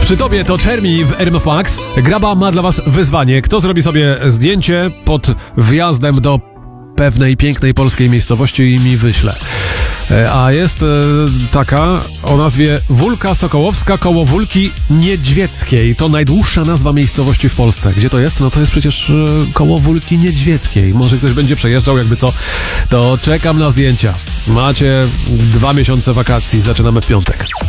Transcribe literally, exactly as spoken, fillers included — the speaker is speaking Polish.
Przy tobie to Czermi w R M F Max. Graba ma dla was wyzwanie. Kto zrobi sobie zdjęcie pod wjazdem do pewnej pięknej polskiej miejscowości i mi wyśle. A jest e, taka o nazwie Wólka Sokołowska koło Wólki Niedźwieckiej. To najdłuższa nazwa miejscowości w Polsce. Gdzie to jest? No to jest przecież e, koło Wólki Niedźwieckiej. Może ktoś będzie przejeżdżał, jakby co. To czekam na zdjęcia. Macie dwa miesiące wakacji. Zaczynamy w piątek.